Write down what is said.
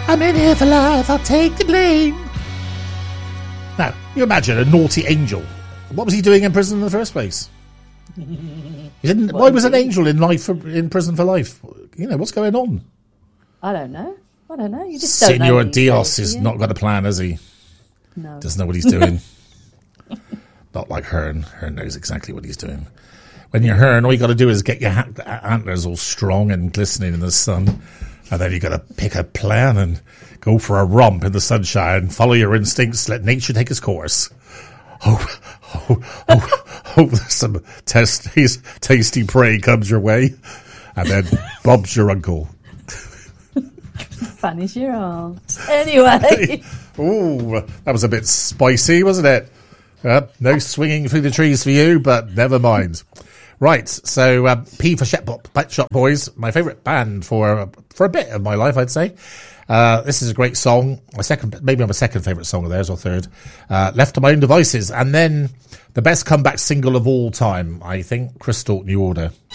I'm in here for life, I'll take the blame. Now, you imagine a naughty angel. What was he doing in prison in the first place? Why was an angel in prison for life? What's going on? I don't know. You just don't know. Senor Dios has not got a plan, has he? No. Doesn't know what he's doing. Not like Hearn. Hearn knows exactly what he's doing. When you're Hearn, all you got to do is get your antlers all strong and glistening in the sun. And then you got to pick a plan and go for a romp in the sunshine. Follow your instincts. Let nature take its course. Hope some tasty prey comes your way. And then Bob's your uncle. Fun is your arms. Anyway. Ooh, that was a bit spicy, wasn't it? No swinging through the trees for you, but never mind. Right, so P for Pet Shop Boys, my favourite band for a bit of my life, I'd say. This is a great song. Maybe my second favourite song of theirs, or third. Left to My Own Devices. And then the best comeback single of all time, I think, Crystal New Order.